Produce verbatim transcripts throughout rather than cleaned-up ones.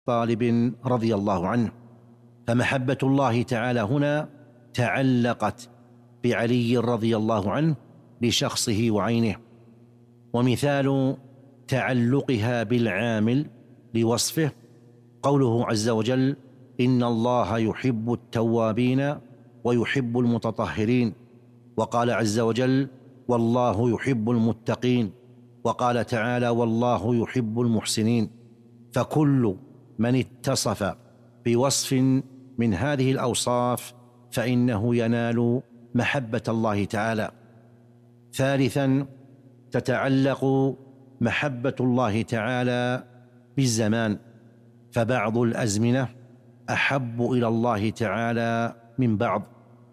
طالب رضي الله عنه. فمحبة الله تعالى هنا تعلقت بعلي رضي الله عنه لشخصه وعينه. ومثال تعلقها بالعامل لوصفه قوله عز وجل: إن الله يحب التوابين ويحب المتطهرين. وقال عز وجل: والله يحب المتقين. وقال تعالى: والله يحب المحسنين. فكل من اتصف بوصف من هذه الأوصاف فإنه ينال محبة الله تعالى. ثالثا، تتعلق محبة الله تعالى بالزمان، فبعض الأزمنة أحب إلى الله تعالى من بعض.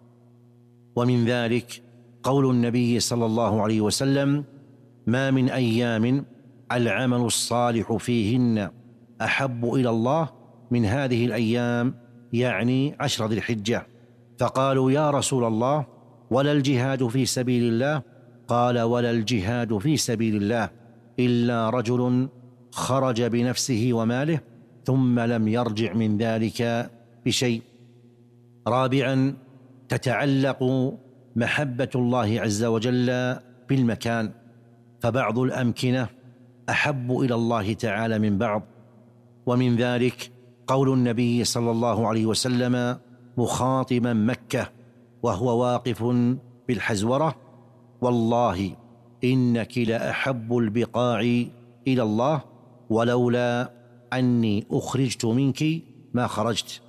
ومن ذلك قول النبي صلى الله عليه وسلم: ما من أيام العمل الصالح فيهن أحب إلى الله من هذه الأيام، يعني عشر ذي الحجة. فقالوا: يا رسول الله، ولا الجهاد في سبيل الله؟ قال: ولا الجهاد في سبيل الله إلا رجل خرج بنفسه وماله ثم لم يرجع من ذلك بشيء. رابعا، تتعلق محبة الله عز وجل بالمكان، فبعض الأمكنة أحب إلى الله تعالى من بعض. ومن ذلك قول النبي صلى الله عليه وسلم مخاطبا مكة وهو واقف بالحزورة: والله إنك لأحب البقاع إلى الله، ولولا أني أخرجت منك ما خرجت.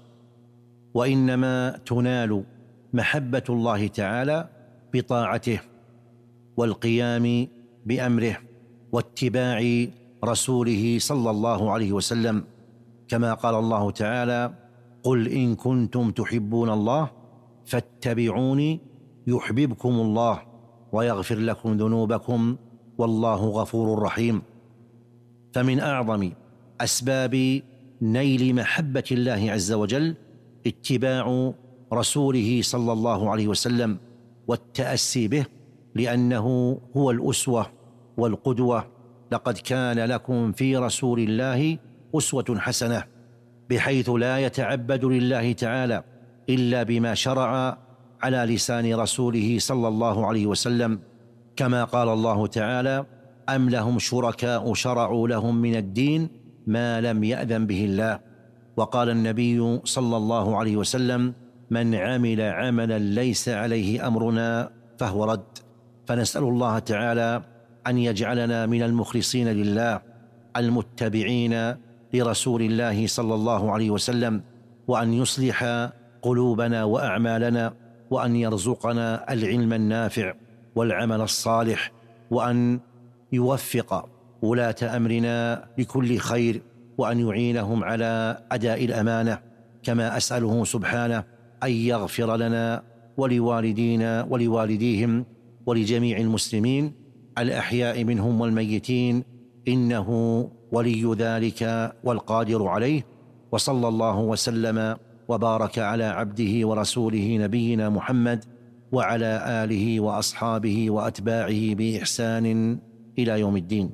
وإنما تنال محبة الله تعالى بطاعته والقيام بأمره واتباع رسوله صلى الله عليه وسلم، كما قال الله تعالى: قل إن كنتم تحبون الله فاتبعوني يحببكم الله ويغفر لكم ذنوبكم والله غفور رحيم. فمن أعظم أسباب نيل محبة الله عز وجل اتباع رسوله صلى الله عليه وسلم والتأسي به، لأنه هو الأسوة والقدوة. لقد كان لكم في رسول الله أسوة حسنة، بحيث لا يتعبد لله تعالى إلا بما شرع على لسان رسوله صلى الله عليه وسلم، كما قال الله تعالى: أم لهم شركاء شرعوا لهم من الدين ما لم يأذن به الله. وقال النبي صلى الله عليه وسلم: من عمل عملا ليس عليه أمرنا فهو رد. فنسأل الله تعالى أن يجعلنا من المخلصين لله المتبعين لرسول الله صلى الله عليه وسلم، وأن يصلح قلوبنا وأعمالنا، وأن يرزقنا العلم النافع والعمل الصالح، وأن يوفق ولاة أمرنا لكل خير، وأن يعينهم على أداء الأمانة، كما أسأله سبحانه أن يغفر لنا ولوالدينا ولوالديهم ولجميع المسلمين الأحياء منهم والميتين، إنه ولي ذلك والقادر عليه. وصلى الله وسلم وبارك على عبده ورسوله نبينا محمد وعلى آله وأصحابه وأتباعه بإحسان إلى يوم الدين.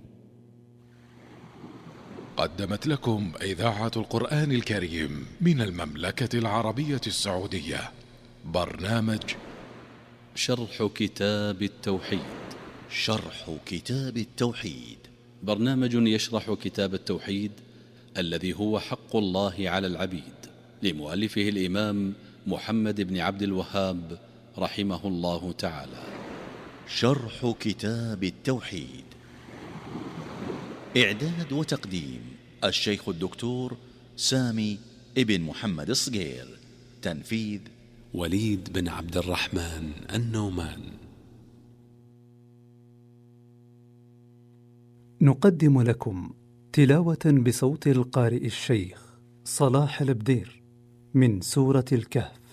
قدمت لكم إذاعة القرآن الكريم من المملكة العربية السعودية برنامج شرح كتاب التوحيد. شرح كتاب التوحيد برنامج يشرح كتاب التوحيد الذي هو حق الله على العبيد، لمؤلفه الإمام محمد بن عبد الوهاب رحمه الله تعالى. شرح كتاب التوحيد، إعداد وتقديم الشيخ الدكتور سامي ابن محمد الصقير، تنفيذ وليد بن عبد الرحمن النومان. نقدم لكم تلاوة بصوت القارئ الشيخ صلاح البدير من سورة الكهف.